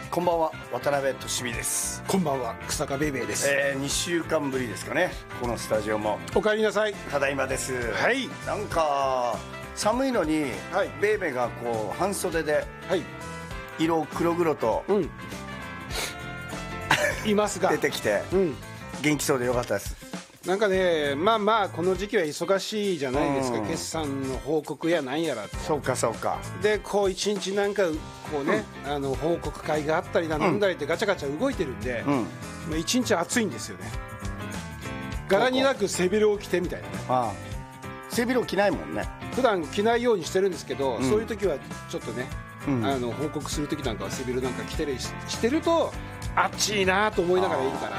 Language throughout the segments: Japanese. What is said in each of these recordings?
こんばんは、渡辺俊美です。 こんばんは、草加ベイベーです。 2週間ぶりですかね、このスタジオも。 お帰りなさい。 ただいまです。 はい。 なんか寒いのに、 はい、 ベイベーがこう半袖で、 はい、 色黒々と、 いますが出てきて、元気そうでよかったです。 なんかね、まあこの時期は忙しいじゃないですか、決算の報告やなんやらと。 そうかそうか。 でこう一日なんかこうね、報告会があったりなんだりってガチャガチャ動いてるんで、もう一日暑いんですよね。柄になく背広を着てみたいなね。 ああ、背広着ないもんね。 普段着ないようにしてるんですけど、そういう時はちょっとね、報告する時なんかは背広なんか着てるしてると暑いなと思いながらいるから。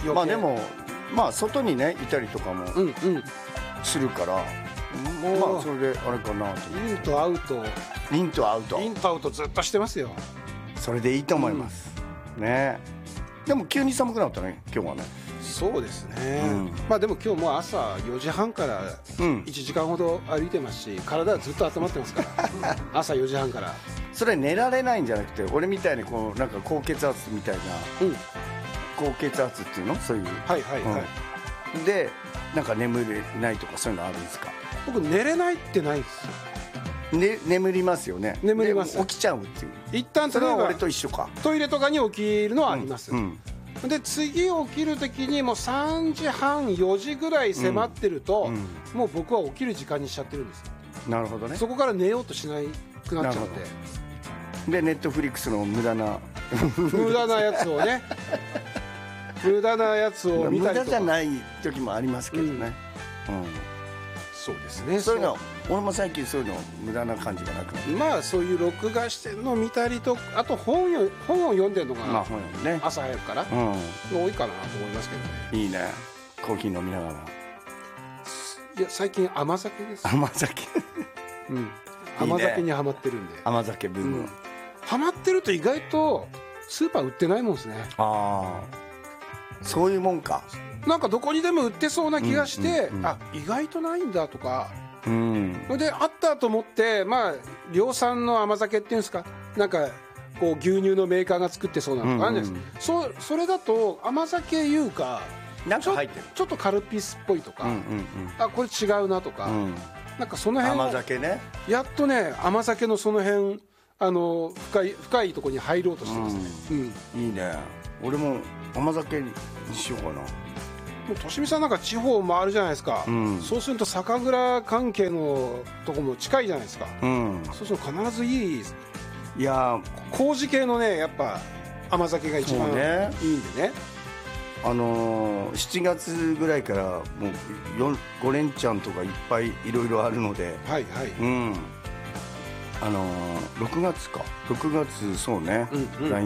まあでもまあ外にねいたりとかもするから、まあそれであれかなと。 インとアウトずっとしてますよ。 それでいいと思います、ね。でも急に寒くなったね今日はね。 そうですね、まあでも今日も朝4時半から1時間ほど歩いてますし、体はずっと温まってますから朝4時半から。 それ寝られないんじゃなくて、俺みたいにこうなんか高血圧みたいな、高血圧っていうの、そういう、でなんか眠れないとかそういうのあるんですか？ 僕寝れないってないですよ。 眠りますよね。 眠ります。 起きちゃうっていう。 一旦それは俺と一緒か。 トイレとかに起きるのはあります、で次起きる時にもう3時半4時ぐらい迫ってると、もう僕は起きる時間にしちゃってるんですよ。 なるほどね。 そこから寝ようとしなくなっちゃって、 でネットフリックスの無駄なやつをね無駄なやつを見たりとか。 無駄じゃない時もありますけどね、 そうですね。 そういうの俺も最近そういうの無駄な感じがなくなって、 まあそういう録画してるのを見たりと、あと本を読んでるのが、朝早くから、多いかなと思いますけどね。 いいね、コーヒー飲みながら。 いや最近甘酒です。 甘酒甘酒にハマってるんで。 甘酒ブーム、 ハマってると意外とスーパー売ってないもんですね。 ああ、そういうもんか。 なんかどこにでも売ってそうな気がして、あ、意外とないんだとか、であったと思って、まあ量産の甘酒っていうんですか、なんかこう牛乳のメーカーが作ってそうなのとかあるんです。それだと甘酒いうかなんか入ってる、 ちょっとカルピスっぽいとか、あ、これ違うなとか、なんかその辺甘酒ね、やっとね、甘酒のその辺深いところに入ろうとしてますね。 いいね。俺も甘酒にしようかな。 もう俊美さんなんか地方回るじゃないですか、そうすると酒蔵関係のとこも近いじゃないですか、そうすると必ずいい、いや麹系のね、やっぱ甘酒が一番いいんでね。 7月ぐらいからもう5連チャンとかいっぱいいろいろあるので、6月そうね、